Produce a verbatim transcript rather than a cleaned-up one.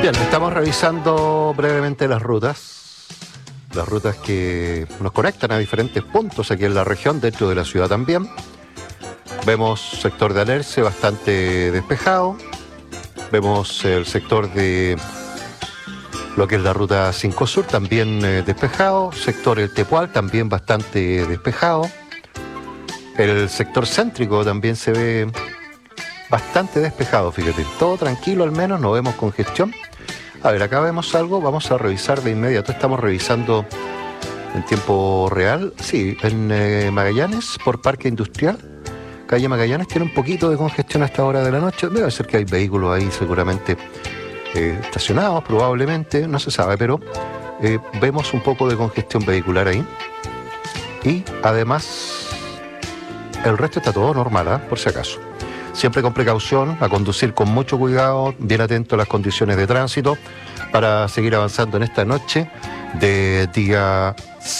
Bien, estamos revisando brevemente las rutas, las rutas que nos conectan a diferentes puntos aquí en la región, dentro de la ciudad también. Vemos sector de Alerce bastante despejado, vemos el sector de lo que es la ruta cinco Sur también eh, despejado, sector El Tepual también bastante despejado, el sector céntrico también se ve bastante despejado, fíjate, todo tranquilo al menos, no vemos congestión. A ver, acá vemos algo, vamos a revisar de inmediato, estamos revisando en tiempo real, sí, en eh, Magallanes, por Parque Industrial, calle Magallanes, tiene un poquito de congestión a esta hora de la noche, debe ser que hay vehículos ahí seguramente eh, estacionados, probablemente, no se sabe, pero eh, vemos un poco de congestión vehicular ahí, y además el resto está todo normal, ¿eh? Por si acaso. Siempre con precaución, a conducir con mucho cuidado, bien atento a las condiciones de tránsito para seguir avanzando en esta noche de día